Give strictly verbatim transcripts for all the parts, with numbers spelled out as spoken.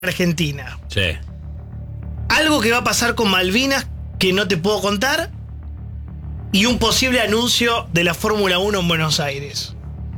Argentina. Sí. Algo que va a pasar con Malvinas que no te puedo contar. Y un posible anuncio de la Fórmula uno en Buenos Aires.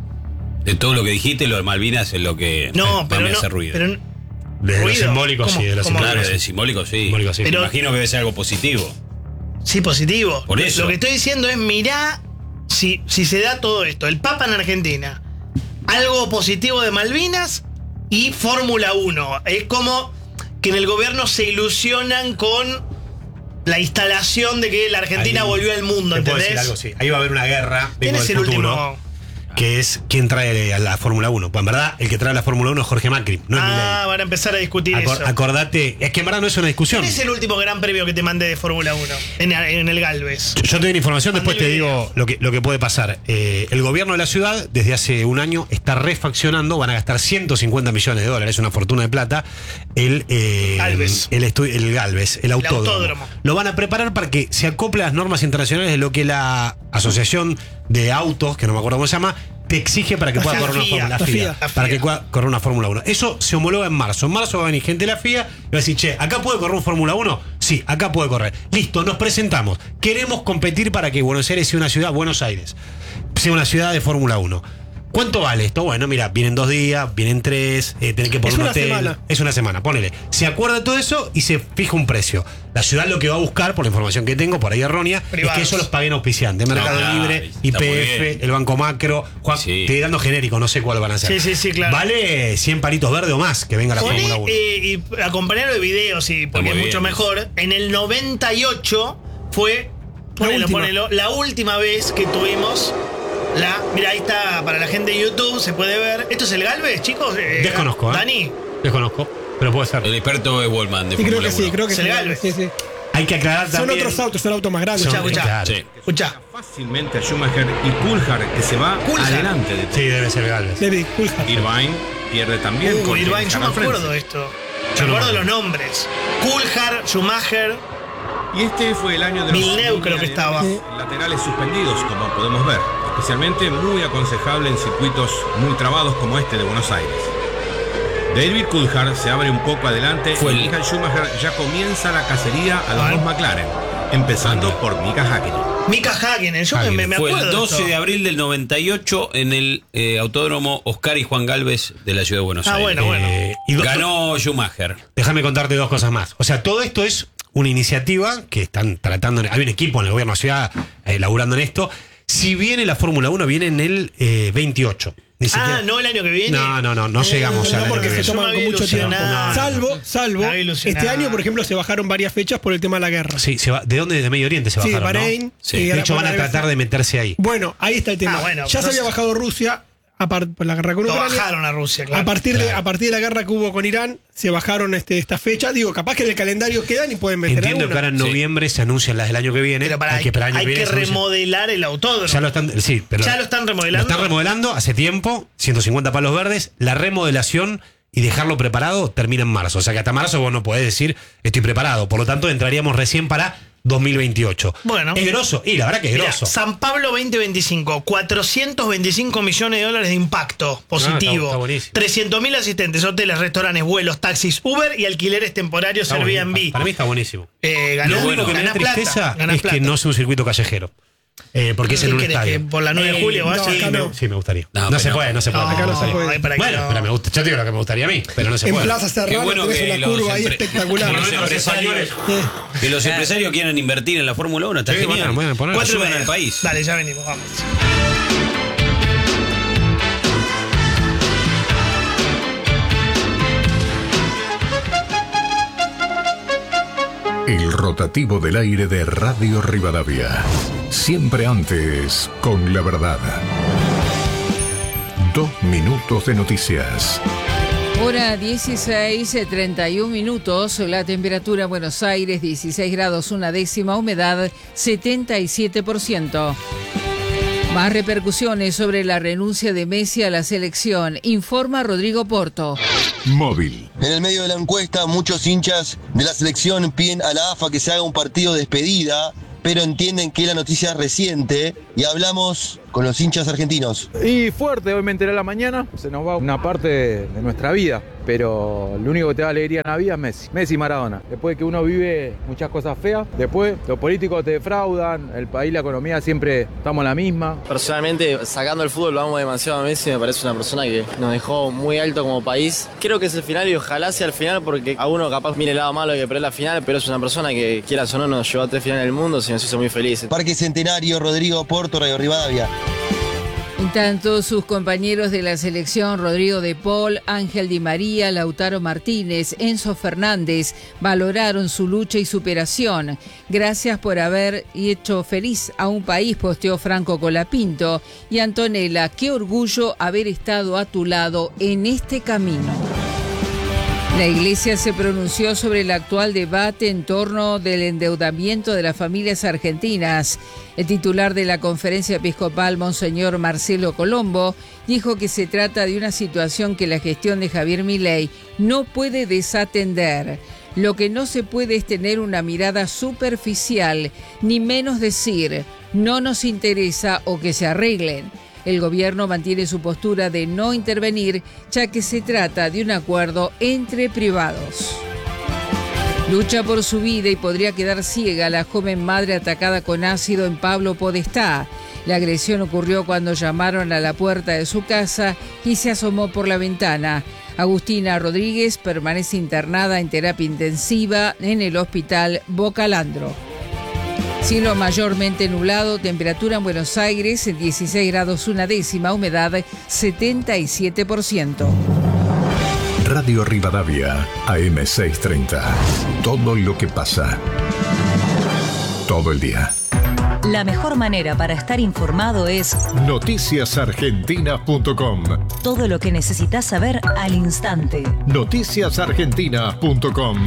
De todo lo que dijiste, lo de Malvinas es lo que No, me, pero me no, hace ruido. pero De lo ¿ruido? simbólico, ¿Cómo? sí, de lo ¿Cómo? simbólico. Claro, de simbólico sí. Simbólico, sí. Pero- Me imagino que debe ser algo positivo. Sí, positivo. Por eso. Lo que estoy diciendo es, mirá si, si se da todo esto. El Papa en Argentina. Algo positivo de Malvinas y Fórmula uno. Es como que en el gobierno se ilusionan con la instalación de que la Argentina Ahí, volvió al mundo, te puedo ¿entendés? decir algo, sí. Ahí va a haber una guerra. ¿Quién vengo es del el futuro, último? que es quién trae a la Fórmula uno. Pues en verdad, el que trae a la Fórmula uno es Jorge Macri, no es Ah, Milei. van a empezar a discutir Acor- eso. acordate, es que en verdad no es una discusión. ¿Quién es el último gran premio que te mandé de Fórmula uno? En, en el Galvez. Yo te doy la información, después te Mandale digo lo que, lo que puede pasar. Eh, el gobierno de la ciudad, desde hace un año, está refaccionando, van a gastar ciento cincuenta millones de dólares, una fortuna de plata, el, eh, Galvez. el, estu- el Galvez, el autódromo. autódromo. Lo van a preparar para que se acople a las normas internacionales de lo que la Asociación de Autos, que no me acuerdo cómo se llama, te exige para que La pueda FIA, correr una Fórmula la la FIA, FIA, la para FIA. que pueda correr una Fórmula uno. Eso se homologa en marzo. En marzo va a venir gente de la FIA y va a decir, che, ¿acá puede correr un Fórmula uno? Sí, acá puede correr. Listo, nos presentamos. Queremos competir para que Buenos Aires sea una ciudad, Buenos Aires, sea una ciudad de Fórmula uno. ¿Cuánto vale esto? Bueno, mira, vienen dos días, vienen tres, eh, tenés que poner Es un una hotel. semana. Es una semana, ponele. Se acuerda todo eso y se fija un precio. La ciudad lo que va a buscar, por la información que tengo, por ahí errónea, Privados. es que eso los paguen auspiciantes. Mercado claro, Libre, está Y muy P F, bien. el Banco Macro. Juan, Sí. estoy dando genérico, no sé cuál van a ser. Sí, sí, sí, claro. Vale cien palitos verdes o más que venga la Poné, Fórmula uno. eh, y acompañarlo de videos, y porque muy es mucho bien. mejor. En el noventa y ocho fue, ponelo, última. ponelo, la última vez que tuvimos la. Mira, ahí está para la gente de YouTube, se puede ver. ¿Esto es el Galvez, chicos? Eh, Desconozco, ¿eh? Dani. Desconozco, pero puede ser. El experto es Wallman de Sí, creo Fórmula que sí, uno. creo que Es el sí. Galvez. Sí, sí. Hay que aclarar Son también. otros autos, son autos más grandes. Escuchá, Son- escuchá. Claro. Sí. Escuchá. Fácilmente a Schumacher y Coulthard, que se va Coulthard. adelante de todo. Sí, debe ser Galvez. David Coulthard. Irvine pierde también. Uh, con Irvine, James yo me Harlan acuerdo Frentzen. de esto. Yo Me no acuerdo me de los nombres. Coulthard, Schumacher. Y este fue el año de los Villeneuve creo que estaba. Sí. laterales suspendidos, como podemos ver. Especialmente muy aconsejable en circuitos muy trabados como este de Buenos Aires. David Coulthard se abre un poco adelante Fue y el- Michael Schumacher ya comienza la cacería a los Ah. dos McLaren, empezando Ah, por Mika Häkkinen. Mika Hakkinen, yo me, me, me Fue acuerdo. el de doce esto. de abril del noventa y ocho en el eh, Autódromo Oscar y Juan Galvez de la Ciudad de Buenos Ah, Aires. bueno, bueno. Eh, y do- Ganó Schumacher. Déjame contarte dos cosas más. O sea, todo esto es una iniciativa que están tratando. Hay un equipo en el gobierno de la ciudad eh, laburando en esto. Si viene la Fórmula uno, viene en el eh, veintiocho. Ni siquiera- Ah, no el año que viene. No, no, no, no llegamos no, al año porque que se viene. Yo me toman había con mucho tiempo. ilusionado. Salvo, salvo. Me había ilusionado. Este año, por ejemplo, se bajaron varias fechas por el tema de la guerra. Sí, se va, ¿de dónde? De Medio Oriente se Sí, bajaron, Bahrein. ¿no? Sí. y De ahora hecho, por van a Arabia tratar de meterse ahí. Bueno, ahí está el tema. Ah, bueno, ya se no había sé. bajado Rusia a par- por la guerra con Lo Ucrania. bajaron a Rusia, claro. A partir, de, Claro. a partir de la guerra que hubo con Irán, se bajaron este, esta fecha. Digo, capaz que en el calendario quedan y pueden meter Entiendo que alguna. ahora en Sí. noviembre se anuncian las del año que viene. Pero para, hay hay, que, esperar el año hay que viene que se anuncian. remodelar el autódromo. Ya lo están, sí, pero ¿Ya lo están remodelando? Lo están remodelando hace tiempo, ciento cincuenta palos verdes. La remodelación y dejarlo preparado termina en marzo. O sea que hasta marzo vos no podés decir estoy preparado. Por lo tanto, entraríamos recién para dos mil veintiocho. Bueno. Es grosso. Y la verdad que es Mirá, grosso. San Pablo veinte veinticinco, cuatrocientos veinticinco millones de dólares de impacto positivo. Ah, está- está buenísimo. trescientos mil asistentes, hoteles, restaurantes, vuelos, taxis, Uber y alquileres temporarios Está buenísimo. Airbnb. Para mí está buenísimo. Eh, ganás, Lo único que me da ganás plata, tristeza ganás es plata. que no es un circuito callejero. Eh, porque es ¿Qué en un querés, estadio. que por la nueve de julio vaya? no, Sí, acá me, no. sí, me gustaría. No, No, pero se no. puede, no se puede. No, acá no se puede. ay, para que Bueno, no. pero me gusta, yo te digo lo que me gustaría a mí, pero no se En puede. Plaza Serrano bueno tenés que una los curva ahí empre- espectacular. que los Bueno, los empresarios, españoles. que los empresarios quieran invertir en la Fórmula uno, está Sí, genial. bueno, bueno, ponelo. Cuatro y Ayudan media. al país. Dale, ya venimos, vamos. El rotativo del aire de Radio Rivadavia. Siempre antes, con la verdad. Dos minutos de noticias. Hora dieciséis, treinta y un minutos, la temperatura en Buenos Aires dieciséis grados una décima, humedad setenta y siete por ciento. Más repercusiones sobre la renuncia de Messi a la selección, informa Rodrigo Porto. Móvil. En el medio de la encuesta, muchos hinchas de la selección piden a la A F A que se haga un partido de despedida, pero entienden que la noticia es reciente y hablamos con los hinchas argentinos. Y fuerte, hoy me enteré a la mañana, se nos va una parte de, de nuestra vida, pero lo único que te da alegría en la vida es Messi, Messi y Maradona. Después de que uno vive muchas cosas feas, después los políticos te defraudan, el país, la economía, siempre estamos en la misma. Personalmente, sacando el fútbol, lo amo demasiado a Messi, me parece una persona que nos dejó muy alto como país. Creo que es el final y ojalá sea el final, porque a uno capaz mire el lado malo que perdió la final, pero es una persona que, quieras o no, nos llevó a tres finales del mundo y nos hizo muy felices. Parque Centenario, Rodrigo Porto, Radio Rivadavia. En tanto, sus compañeros de la selección, Rodrigo de Paul, Ángel Di María, Lautaro Martínez, Enzo Fernández, valoraron su lucha y superación. Gracias por haber hecho feliz a un país, posteó Franco Colapinto. Y Antonella, qué orgullo haber estado a tu lado en este camino. La Iglesia se pronunció sobre el actual debate en torno del endeudamiento de las familias argentinas. El titular de la Conferencia Episcopal, Monseñor Marcelo Colombo, dijo que se trata de una situación que la gestión de Javier Milei no puede desatender. Lo que no se puede es tener una mirada superficial, ni menos decir, no nos interesa o que se arreglen. El gobierno mantiene su postura de no intervenir, ya que se trata de un acuerdo entre privados. Lucha por su vida y podría quedar ciega la joven madre atacada con ácido en Pablo Podestá. La agresión ocurrió cuando llamaron a la puerta de su casa y se asomó por la ventana. Agustina Rodríguez permanece internada en terapia intensiva en el hospital Bocalandro. Cielo mayormente nublado, temperatura en Buenos Aires en dieciséis grados una décima, humedad setenta y siete por ciento. Radio Rivadavia, A M seiscientos treinta. Todo lo que pasa. Todo el día. La mejor manera para estar informado es noticias argentinas punto com. Todo lo que necesitas saber al instante. noticias argentinas punto com.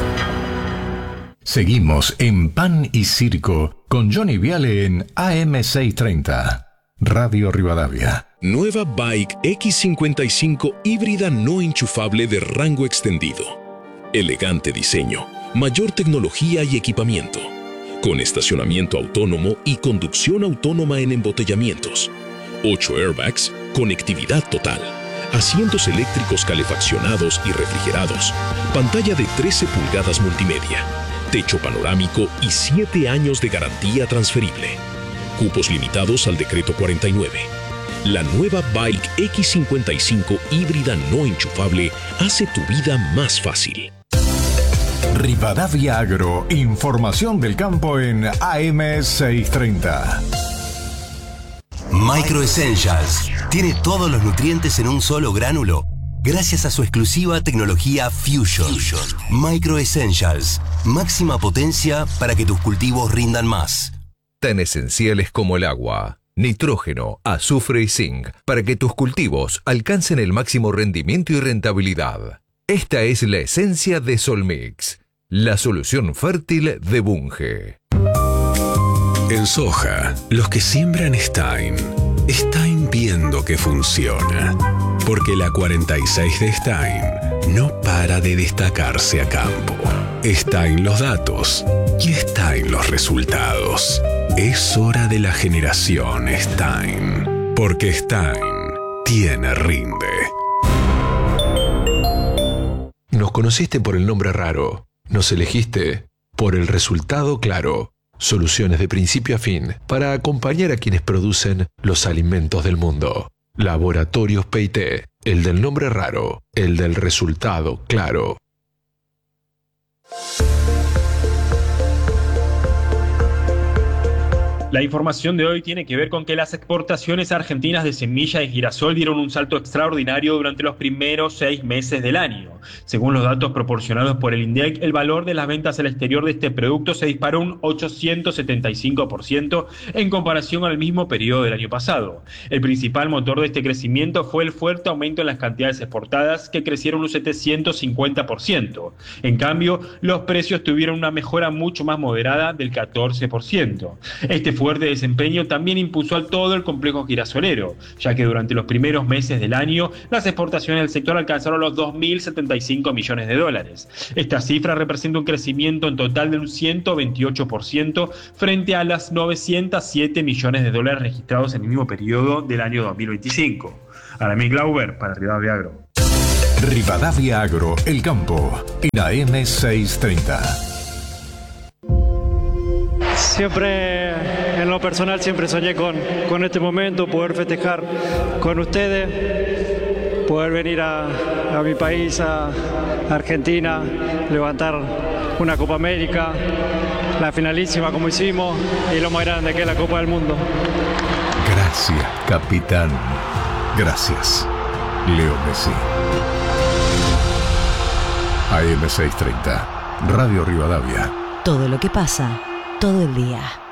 Seguimos en Pan y Circo con Johnny Viale en A M seiscientos treinta. Radio Rivadavia. Nueva Bike X cincuenta y cinco híbrida no enchufable de rango extendido. Elegante diseño, mayor tecnología y equipamiento. Con estacionamiento autónomo y conducción autónoma en embotellamientos. ocho airbags, conectividad total. Asientos eléctricos calefaccionados y refrigerados. Pantalla de trece pulgadas multimedia. Techo panorámico y siete años de garantía transferible. Cupos limitados al decreto cuarenta y nueve. La nueva Bike X cincuenta y cinco híbrida no enchufable hace tu vida más fácil. Rivadavia Agro, información del campo en A M seiscientos treinta. Micro Essentials tiene todos los nutrientes en un solo gránulo. Gracias a su exclusiva tecnología Fusion. Fusion. Micro Essentials. Máxima potencia para que tus cultivos rindan más. Tan esenciales como el agua, nitrógeno, azufre y zinc para que tus cultivos alcancen el máximo rendimiento y rentabilidad. Esta es la esencia de Solmix, la solución fértil de Bunge. En soja, los que siembran Stein, Stein viendo que funciona. Porque la cuarenta y seis de Stein no para de destacarse a campo. Stein los datos y Stein los resultados. Es hora de la generación Stein. Porque Stein tiene rinde. Nos conociste por el nombre raro. Nos elegiste por el resultado claro. Soluciones de principio a fin para acompañar a quienes producen los alimentos del mundo. Laboratorios P y T, el del nombre raro, el del resultado claro. La información de hoy tiene que ver con que las exportaciones argentinas de semilla de girasol dieron un salto extraordinario durante los primeros seis meses del año. Según los datos proporcionados por el INDEC, el valor de las ventas al exterior de este producto se disparó un ochocientos setenta y cinco por ciento en comparación al mismo periodo del año pasado. El principal motor de este crecimiento fue el fuerte aumento en las cantidades exportadas, que crecieron un setecientos cincuenta por ciento. En cambio, los precios tuvieron una mejora mucho más moderada del catorce por ciento. Este fuerte desempeño también impulsó a todo el complejo girasolero, ya que durante los primeros meses del año las exportaciones del sector alcanzaron los dos mil setenta y cinco millones de dólares. Esta cifra representa un crecimiento en total de un ciento veintiocho por ciento frente a las novecientos siete millones de dólares registrados en el mismo periodo del año dos mil veinticinco. Aramín Glauber para Rivadavia Agro. Rivadavia Agro, el campo, en A M seiscientos treinta. Siempre, en lo personal, siempre soñé con, con este momento, poder festejar con ustedes, poder venir a, a mi país, a Argentina, levantar una Copa América, la finalísima como hicimos y lo más grande que es la Copa del Mundo. Gracias, capitán. Gracias, Leo Messi. A M seiscientos treinta, Radio Rivadavia. Todo lo que pasa, todo el día.